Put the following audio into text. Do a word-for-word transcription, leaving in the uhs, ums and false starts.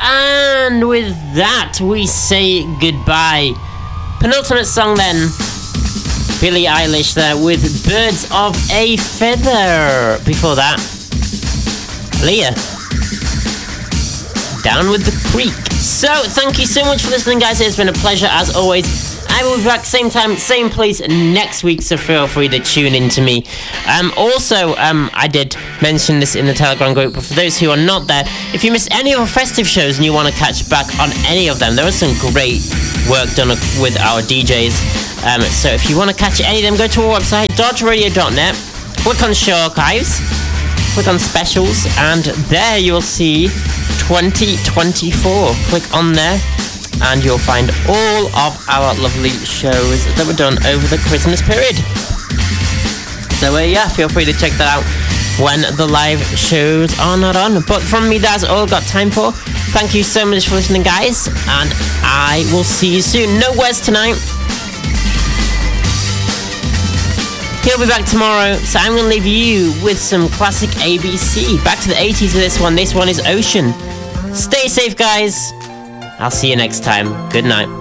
And with that, we say goodbye. Penultimate song then. Billie Eilish there with Birds of a Feather. Before that, Leah, Down with the Creek. So, thank you so much for listening, guys. It's been a pleasure as always. I will be back same time, same place next week, so feel free to tune in to me. Um, also, um, I did mention this in the Telegram group, but for those who are not there, if you missed any of our festive shows and you want to catch back on any of them, there was some great work done with our D Js. Um, so if you want to catch any of them, go to our website, dodge radio dot net, click on Show Archives, click on Specials, and there you'll see twenty twenty-four. Click on there, and you'll find all of our lovely shows that were done over the Christmas period. So uh, yeah, feel free to check that out when the live shows are not on. But from me, that's all I've got time for. Thank you so much for listening, guys, and I will see you soon. No Wes tonight. He'll be back tomorrow, so I'm going to leave you with some classic A B C. Back to the eighties with this one. This one is Ocean. Stay safe, guys. I'll see you next time. Good night.